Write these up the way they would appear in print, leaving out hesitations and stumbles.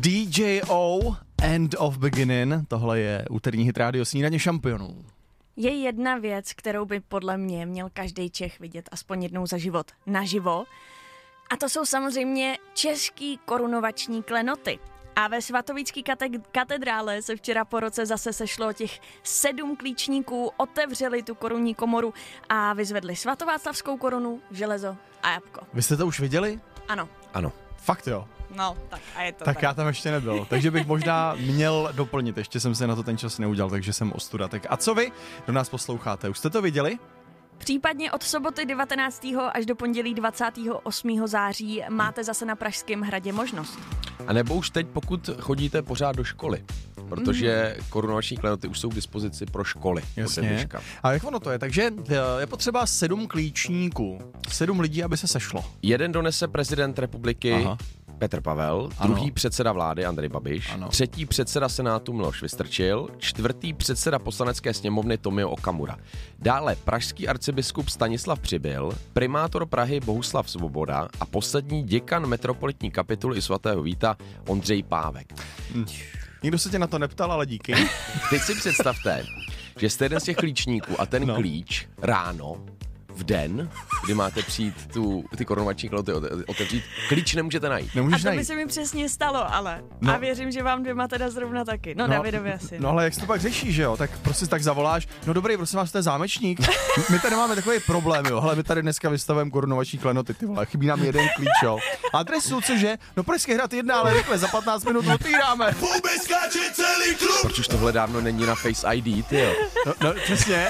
DJO, End of Beginning, tohle je úterní hit rádio Snídaně šampionů. Je jedna věc, kterou by podle mě měl každý Čech vidět aspoň jednou za život naživo. A to jsou samozřejmě český korunovační klenoty. A ve svatovícké katedrále se včera po roce zase sešlo těch 7 klíčníků, otevřeli tu korunní komoru a vyzvedli svatováclavskou korunu, železo a jabko. Vy jste to už viděli? Ano. Ano. Fakt jo? No, tak a je to tak. Já tam ještě nebyl, takže bych možná měl doplnit, ještě jsem se na to ten čas neudělal, takže jsem ostuda. Tak a co vy, kdo nás posloucháte, už jste to viděli? Případně od soboty 19. až do pondělí 28. září máte zase na Pražském hradě možnost. A nebo už teď, pokud chodíte pořád do školy, protože korunovační klenoty už jsou k dispozici pro školy. Jasně. A jak ono to je? Takže je potřeba 7 klíčníků, 7 lidí, aby se sešlo. Jeden donese prezident republiky Petr Pavel, druhý předseda vlády Andrej Babiš, třetí předseda Senátu Miloš Vystrčil, čtvrtý předseda poslanecké sněmovny Tomio Okamura. Dále pražský arcibiskup Stanislav Přibyl, primátor Prahy Bohuslav Svoboda a poslední děkan metropolitní kapituly svatého Víta Ondřej Pávek. Nikdo se tě na to neptal, ale díky. Teď si představte, že jste jeden z těch klíčníků a ten klíč ráno v den, kdy máte přijít ty korunovační klenoty otevřít, klíč nemůžete najít. A to by se mi přesně stalo, ale. No. A věřím, že vám dvěma teda zrovna taky. No Davidovi asi. No ale jak se to pak řeší, že jo? Tak prostě tak zavoláš, no dobrý, prosím vás, to je zámečník. My tady máme takový problém, jo. Hele, my tady dneska vystavujeme korunovační klenoty, ty vole, chybí nám jeden klíč, jo. Adresu, cože? No Pražský hrad 1, ale rychle, za 15 minut otvíráme. Vůbec skáče celý klub. Proč už tohle dávno není na Face ID, ty jo? No, přesně.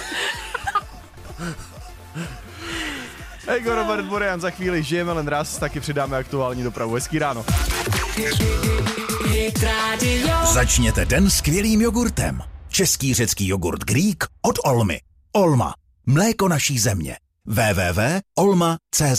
Hej, Robert Borian, za chvíli žijeme len raz, taky přidáme aktuální dopravu. Hezký ráno. Začněte den skvělým jogurtem. Český řecký jogurt Greek od Olmy. Olma. Mléko naší země. www.olma.cz.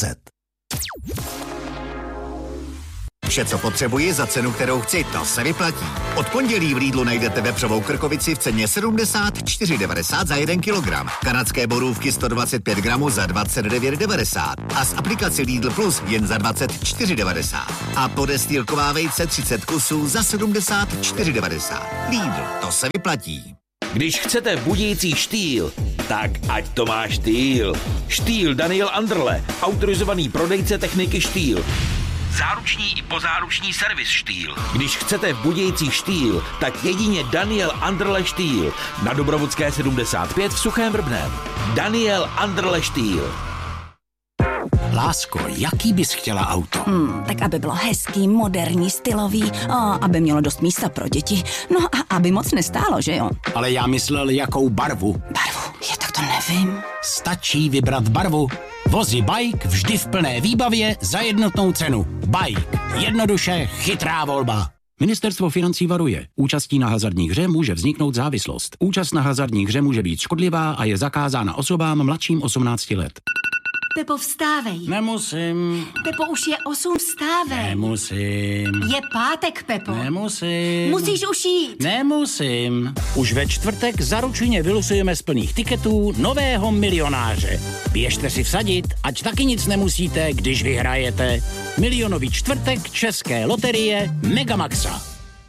Vše, co potřebuji za cenu, kterou chci, to se vyplatí. Od pondělí v Lidlu najdete vepřovou krkovici v ceně 74,90 za 1 kilogram. Kanadské borůvky 125 gramů za 29,90. A z aplikace Lidl Plus jen za 24,90. A podestýlková vejce 30 kusů za 74,90. Lidl, to se vyplatí. Když chcete budějící štýl, tak ať to má štýl. Štýl Daniel Anderle, autorizovaný prodejce techniky štýl. Záruční i pozáruční servis štýl. Když chcete v Budějcích štýl, tak jedině Daniel Anderle štýl. Na Dobrovodské 75 v Suchém Vrbném. Daniel Anderle štýl. Lásko, jaký bys chtěla auto? Tak aby bylo hezký, moderní, stylový, a aby mělo dost místa pro děti. No a aby moc nestálo, že jo? Ale já myslel, jakou barvu. Barvu? Tak to nevím. Stačí vybrat barvu. Vozy Bike vždy v plné výbavě za jednotnou cenu. Bike. Jednoduše chytrá volba. Ministerstvo financí varuje. Účastí na hazardní hře může vzniknout závislost. Účast na hazardní hře může být škodlivá a je zakázána osobám mladším 18 let. Pepo, vstávej. Nemusím. Pepo, už je 8, vstávej. Nemusím. Je pátek, Pepo. Nemusím. Musíš už jít. Nemusím. Už ve čtvrtek zaručeně vylosujeme z plných tiketů nového milionáře. Běžte si vsadit, ať taky nic nemusíte, když vyhrajete. Milionový čtvrtek České loterie Megamaxa.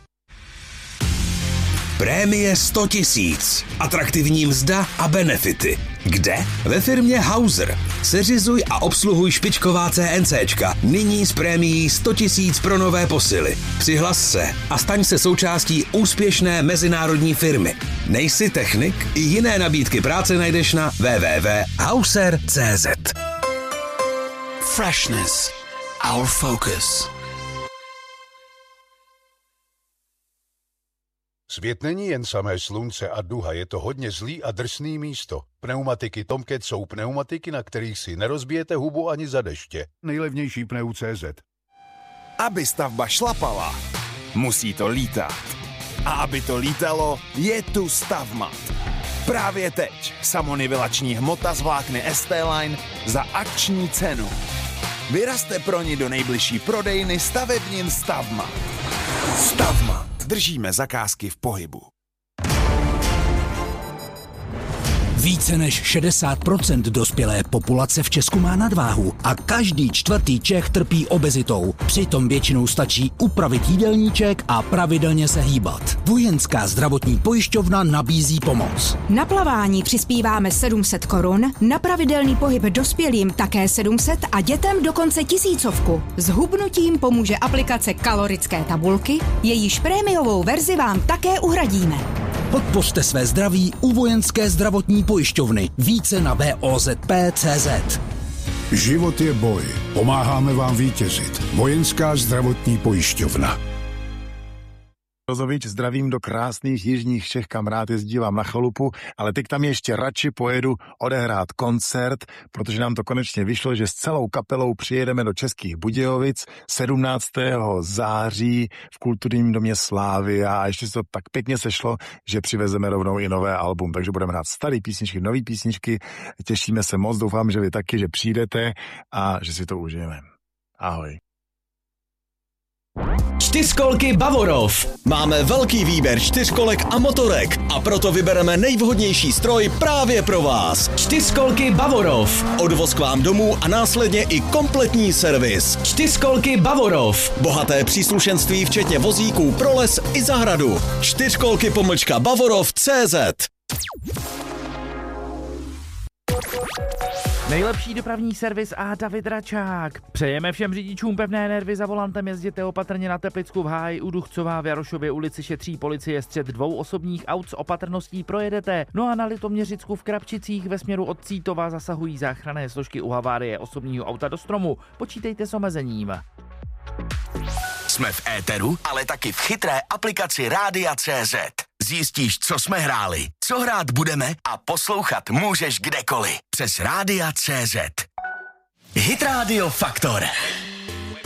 Prémie 100 000. Atraktivní mzda a benefity. Kde? Ve firmě Hauser. Seřizuj a obsluhuj špičková CNCčka. Nyní s prémií 100 000 pro nové posily. Přihlas se a staň se součástí úspěšné mezinárodní firmy. Nejsi technik? I jiné nabídky práce najdeš na www.hauser.cz. Freshness. Our focus. Svět není jen samé slunce a duha, je to hodně zlý a drsný místo. Pneumatiky Tomcat jsou pneumatiky, na kterých si nerozbijete hubu ani za deště. Nejlevnější Pneu.cz. Aby stavba šlapala, musí to lítat. A aby to lítalo, je tu Stavmat. Právě teď samonivelační hmota z vlákny ST-Line za akční cenu. Vyrazte pro ní do nejbližší prodejny stavebnin Stavmat. Stavmat. Držíme zakázky v pohybu. Více než 60% dospělé populace v Česku má nadváhu a každý čtvrtý Čech trpí obezitou. Přitom většinou stačí upravit jídelníček a pravidelně se hýbat. Vojenská zdravotní pojišťovna nabízí pomoc. Na plavání přispíváme 700 korun, na pravidelný pohyb dospělým také 700 a dětem dokonce 1000. S hubnutím pomůže aplikace kalorické tabulky, jejíž prémiovou verzi vám také uhradíme. Podpořte své zdraví u Vojenské zdravotní pojišťovny. Více na VOZP.cz. Život je boj. Pomáháme vám vítězit. Vojenská zdravotní pojišťovna. Rozovič, zdravím do krásných jižních Čech, kam rád jezdívám na chalupu, ale teď tam ještě radši pojedu odehrát koncert, protože nám to konečně vyšlo, že s celou kapelou přijedeme do Českých Budějovic 17. září v Kulturním domě Slávy a ještě se to tak pěkně sešlo, že přivezeme rovnou i nové album, takže budeme hrát staré písničky, nové písničky, těšíme se moc, doufám, že vy taky, že přijdete a že si to užijeme. Ahoj. Čtyřkolky Bavorov. Máme velký výběr čtyřkolek a motorek a proto vybereme nejvhodnější stroj právě pro vás. Čtyřkolky Bavorov. Odvoz k vám domů a následně i kompletní servis. Čtyřkolky Bavorov. Bohaté příslušenství včetně vozíků pro les i zahradu. Čtyřkolky-Bavorov.cz. Nejlepší dopravní servis a David Račák. Přejeme všem řidičům pevné nervy za volantem, jezděte opatrně na Teplicku v Háji u Duchcová, v Jarošově ulici šetří policie střet 2 osobních aut, s opatrností projedete. No a na Litoměřicku v Krapčicích ve směru od Cítova zasahují záchranné složky u havárie osobního auta do stromu. Počítejte s omezením. Jsme v éteru, ale taky v chytré aplikaci Rádia.cz. Zjistíš, co jsme hráli, co hrát budeme a poslouchat můžeš kdekoliv přes Rádia.cz. Hit Radio Faktor.